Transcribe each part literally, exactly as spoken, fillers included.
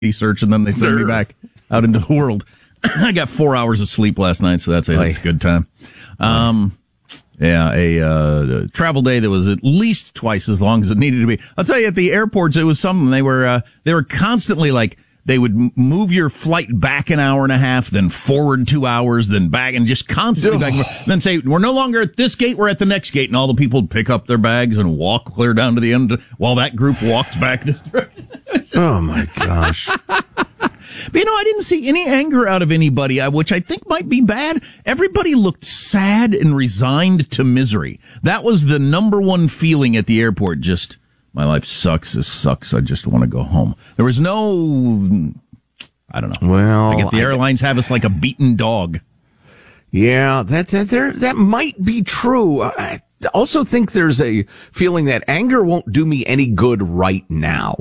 research, and then they send me back out into the world. I got four hours of sleep last night, so that's a, that's a good time. Um, yeah, a uh, travel day that was at least twice as long as it needed to be. I'll tell you, at the airports, it was something. They were uh, they were constantly like, they would move your flight back an hour and a half, then forward two hours, then back, and just constantly back and forth. Then say, we're no longer at this gate, we're at the next gate. And all the people would pick up their bags and walk clear down to the end while that group walked back. Oh, my gosh. But, you know, I didn't see any anger out of anybody, which I think might be bad. Everybody looked sad and resigned to misery. That was the number one feeling at the airport, just... my life sucks. This sucks. I just want to go home. There was no, I don't know. Well, I get the airlines have us like a beaten dog. Yeah, that's that. There, that might be true. I also think there's a feeling that anger won't do me any good right now.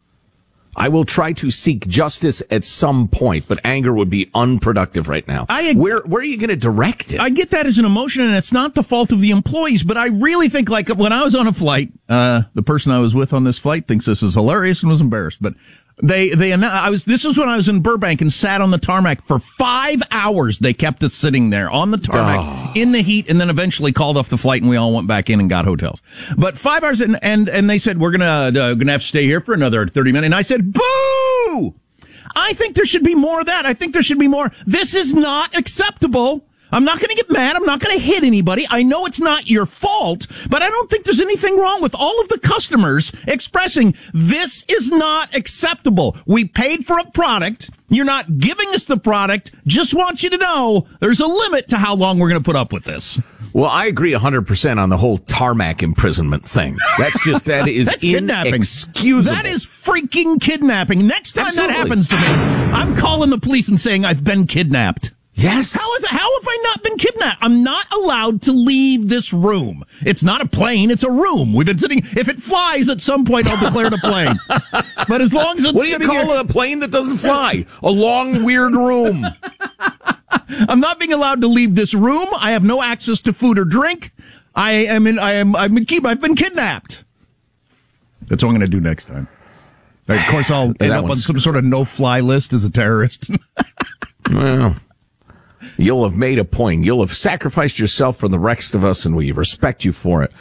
I will try to seek justice at some point, but anger would be unproductive right now. I, where where are you going to direct it? I get that as an emotion, and it's not the fault of the employees, but I really think, like, when I was on a flight, uh, the person I was with on this flight thinks this is hilarious and was embarrassed, but they, they, I was, this is when I was in Burbank and sat on the tarmac for five hours. They kept us sitting there on the tarmac oh. in the heat, and then eventually called off the flight, and we all went back in and got hotels. But five hours, and, and, and they said, we're gonna, uh, gonna have to stay here for another thirty minutes. And I said, boo! I think there should be more of that. I think there should be more. This is not acceptable. I'm not going to get mad. I'm not going to hit anybody. I know it's not your fault, but I don't think there's anything wrong with all of the customers expressing this is not acceptable. We paid for a product. You're not giving us the product. Just want you to know there's a limit to how long we're going to put up with this. Well, I agree one hundred percent on the whole tarmac imprisonment thing. That's just, that is That's kidnapping. Inexcusable. That is freaking kidnapping. Next time Absolutely. that happens to me, I'm calling the police and saying I've been kidnapped. Yes. How is it? How have I not been kidnapped? I'm not allowed to leave this room. It's not a plane. It's a room. We've been sitting. If it flies at some point, I'll declare it a plane. But as long as it's what do you sitting call here, a plane that doesn't fly? A long, weird room. I'm not being allowed to leave this room. I have no access to food or drink. I am in. I am. I've been. I've been kidnapped. That's what I'm going to do next time. Of course, I'll end up on some sort of no-fly list as a terrorist. Well. You'll have made a point. You'll have sacrificed yourself for the rest of us, and we respect you for it.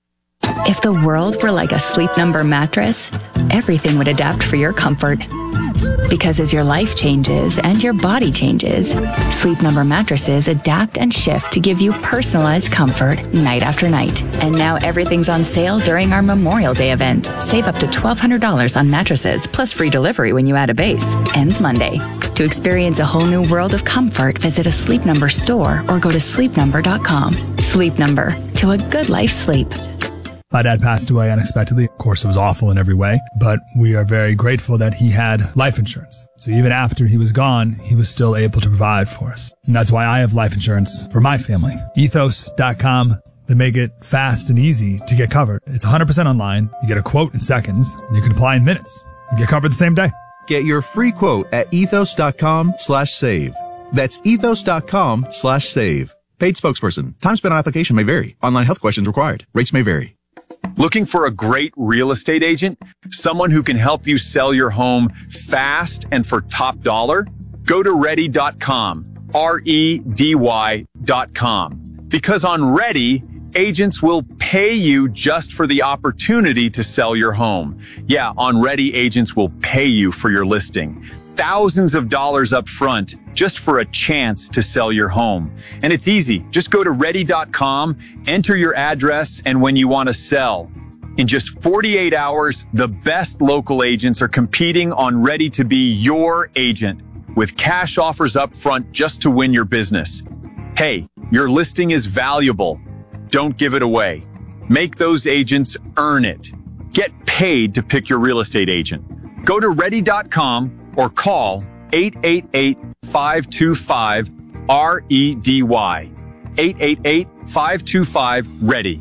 If the world were like a Sleep Number mattress, everything would adapt for your comfort. Because as your life changes and your body changes, Sleep Number mattresses adapt and shift to give you personalized comfort night after night. And now everything's on sale during our Memorial Day event. Save up to twelve hundred dollars on mattresses, plus free delivery when you add a base. Ends Monday. To experience a whole new world of comfort, visit a Sleep Number store or go to sleep number dot com. Sleep Number. To a good life sleep. My dad passed away unexpectedly. Of course, it was awful in every way, but we are very grateful that he had life insurance. So even after he was gone, he was still able to provide for us. And that's why I have life insurance for my family. ethos dot com. They make it fast and easy to get covered. It's one hundred percent online. You get a quote in seconds, and you can apply in minutes. You get covered the same day. Get your free quote at ethos dot com slash save. That's ethos dot com slash save. Paid spokesperson. Time spent on application may vary. Online health questions required. Rates may vary. Looking for a great real estate agent? Someone who can help you sell your home fast and for top dollar? Go to ready dot com. R E D Y dot com. Because on Ready, agents will pay you just for the opportunity to sell your home. Yeah, on Ready, agents will pay you for your listing. Thousands of dollars up front just for a chance to sell your home. And it's easy. Just go to ready dot com, enter your address and when you want to sell. In just forty-eight hours, the best local agents are competing on Ready to be your agent with cash offers up front just to win your business. Hey, your listing is valuable. Don't give it away. Make those agents earn it. Get paid to pick your real estate agent. Go to ready dot com or call eight eight eight, five two five, R E D Y. eight eight eight, five two five, READY.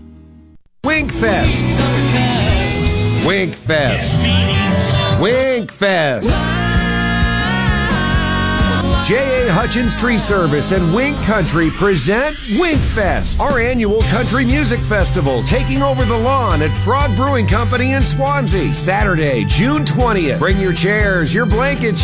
Winkfest. Winkfest. Winkfest. J A Hutchins Tree Service and Wink Country present Winkfest, our annual country music festival, taking over the lawn at Frog Brewing Company in Swansea, Saturday, June twentieth. Bring your chairs, your blankets,